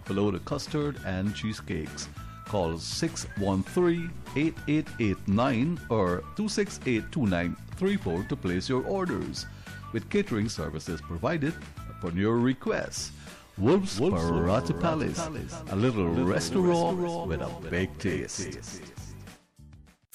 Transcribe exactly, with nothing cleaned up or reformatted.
below the custard and cheesecakes. Call six one three, eight eight eight nine or two six eight, two nine three four to place your orders, with catering services provided upon your request. Wolf's Parata Palace, a little restaurant with a big taste.